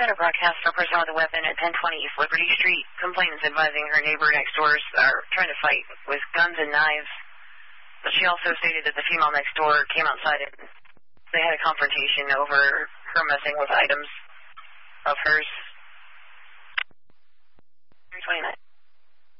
center broadcast for a person with a weapon at 1020 East Liberty Street. Complainants advising her neighbor next door are trying to fight with guns and knives. But she also stated that the female next door came outside and they had a confrontation over her messing with items of hers.